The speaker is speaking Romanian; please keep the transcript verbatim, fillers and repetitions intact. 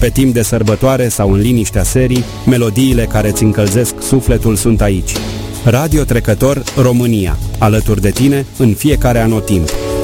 pe timp de sărbătoare sau în liniștea serii, melodiile care îți încălzesc sufletul sunt aici. Radio Trecător România, alături de tine în fiecare anotimp.